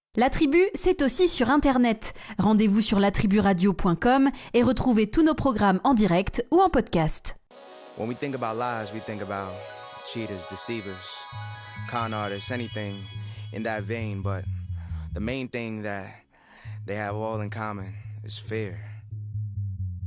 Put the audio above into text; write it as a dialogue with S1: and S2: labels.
S1: La Tribu, c'est aussi sur Internet. Rendez-vous sur latriburadio.com et retrouvez tous nos programmes en direct ou en podcast.
S2: When we think about lies, we think about cheaters, deceivers, con artists, anything in that vein. But the main thing that they have all in common is fear.